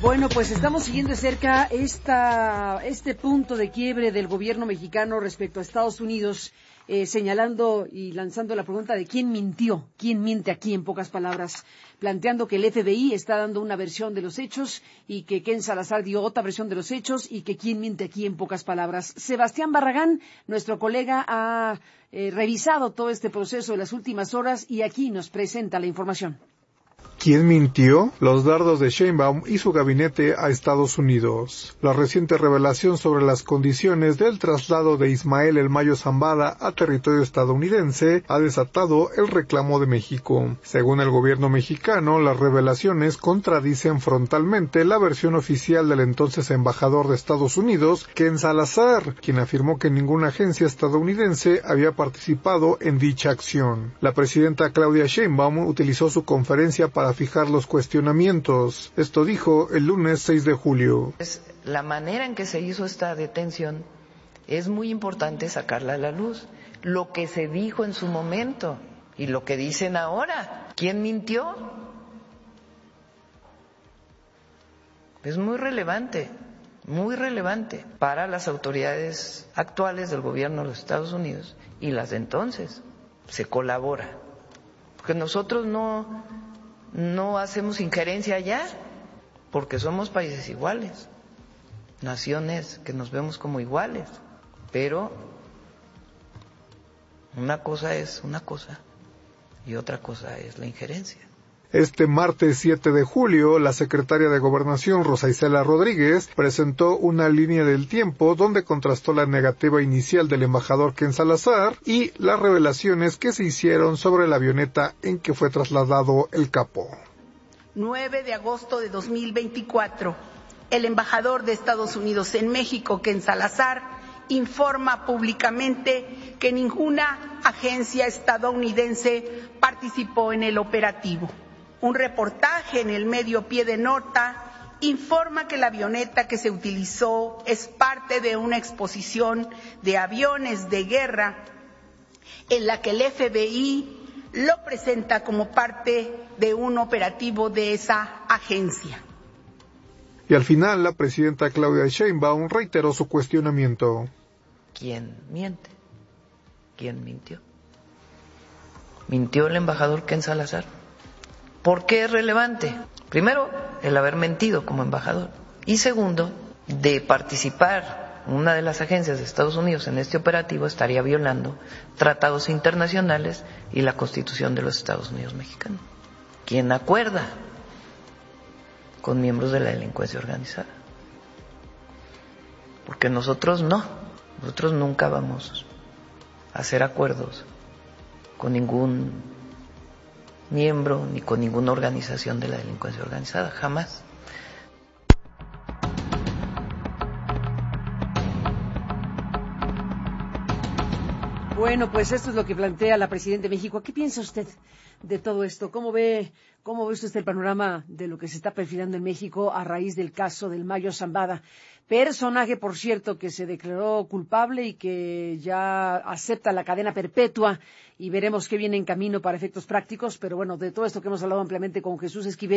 Bueno, pues estamos siguiendo de cerca este punto de quiebre del gobierno mexicano respecto a Estados Unidos, señalando y lanzando la pregunta de quién mintió, quién miente aquí, en pocas palabras, planteando que el FBI está dando una versión de los hechos y que Ken Salazar dio otra versión de los hechos y que quién miente aquí, en pocas palabras. Sebastián Barragán, nuestro colega, ha revisado todo este proceso de las últimas horas y aquí nos presenta la información. ¿Quién mintió? Los dardos de Sheinbaum y su gabinete a Estados Unidos. La reciente revelación sobre las condiciones del traslado de Ismael El Mayo Zambada a territorio estadounidense ha desatado el reclamo de México. Según el gobierno mexicano, las revelaciones contradicen frontalmente la versión oficial del entonces embajador de Estados Unidos, Ken Salazar, quien afirmó que ninguna agencia estadounidense había participado en dicha acción. La presidenta Claudia Sheinbaum utilizó su conferencia para fijar los cuestionamientos. Esto dijo el lunes 6 de julio. La manera en que se hizo esta detención es muy importante sacarla a la luz. Lo que se dijo en su momento y lo que dicen ahora. ¿Quién mintió? Es muy relevante para las autoridades actuales del gobierno de los Estados Unidos y las de entonces. Se colabora. Porque nosotros no hacemos injerencia allá, porque somos países iguales, naciones que nos vemos como iguales, pero una cosa es una cosa y otra cosa es la injerencia. Este martes 7 de julio, la secretaria de Gobernación, Rosa Isela Rodríguez, presentó una línea del tiempo donde contrastó la negativa inicial del embajador Ken Salazar y las revelaciones que se hicieron sobre la avioneta en que fue trasladado el capo. 9 de agosto de 2024, el embajador de Estados Unidos en México, Ken Salazar, informa públicamente que ninguna agencia estadounidense participó en el operativo. Un reportaje en el medio Pie de Nota informa que la avioneta que se utilizó es parte de una exposición de aviones de guerra en la que el FBI lo presenta como parte de un operativo de esa agencia. Y al final, la presidenta Claudia Sheinbaum reiteró su cuestionamiento. ¿Quién miente? ¿Quién mintió? ¿Mintió el embajador Ken Salazar? ¿Por qué es relevante? Primero, el haber mentido como embajador. Y segundo, de participar una de las agencias de Estados Unidos en este operativo estaría violando tratados internacionales y la Constitución de los Estados Unidos mexicanos. ¿Quién acuerda con miembros de la delincuencia organizada? Porque nosotros nunca vamos a hacer acuerdos con ningún miembro ni con ninguna organización de la delincuencia organizada, jamás. Bueno, pues esto es lo que plantea la presidenta de México. ¿Qué piensa usted de todo esto? ¿Cómo ve usted el panorama de lo que se está perfilando en México a raíz del caso del Mayo Zambada? Personaje, por cierto, que se declaró culpable y que ya acepta la cadena perpetua y veremos qué viene en camino para efectos prácticos. Pero bueno, de todo esto que hemos hablado ampliamente con Jesús Esquivel.